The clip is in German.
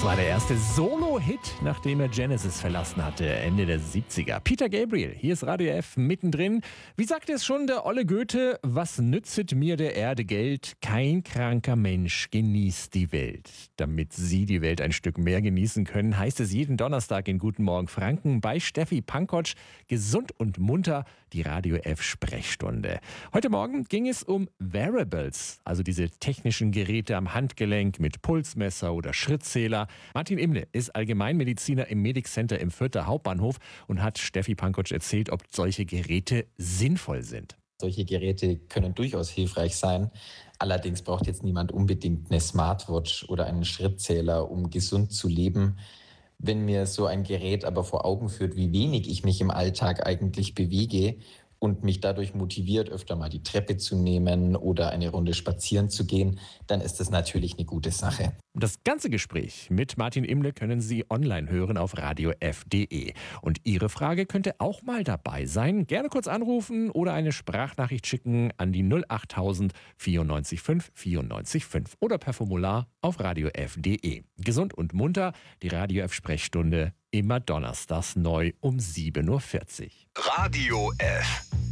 war der erste Solo-Hit, nachdem er Genesis verlassen hatte, Ende der 70er. Peter Gabriel, hier ist Radio F mittendrin. Wie sagte es schon der olle Goethe, was nützet mir der Erde Geld? Kein kranker Mensch genießt die Welt. Damit Sie die Welt ein Stück mehr genießen können, heißt es jeden Donnerstag in Guten Morgen Franken bei Steffi Pankotsch, gesund und munter, die Radio F Sprechstunde. Heute Morgen ging es um Wearables, also diese technischen Geräte am Handgelenk mit Pulsmesser oder Schrittzähler. Martin Imle ist Allgemeinmediziner im Medic Center im Fürther Hauptbahnhof und hat Steffi Pankotsch erzählt, ob solche Geräte sinnvoll sind. Solche Geräte können durchaus hilfreich sein. Allerdings braucht jetzt niemand unbedingt eine Smartwatch oder einen Schrittzähler, um gesund zu leben. Wenn mir so ein Gerät aber vor Augen führt, wie wenig ich mich im Alltag eigentlich bewege und mich dadurch motiviert, öfter mal die Treppe zu nehmen oder eine Runde spazieren zu gehen, dann ist das natürlich eine gute Sache. Das ganze Gespräch mit Martin Imle können Sie online hören auf radiof.de. Und Ihre Frage könnte auch mal dabei sein. Gerne kurz anrufen oder eine Sprachnachricht schicken an die 08000 94 5 94 5 oder per Formular auf radiof.de. Gesund und munter, die Radio F Sprechstunde, immer donnerstags neu um 7.40 Uhr. Radio F.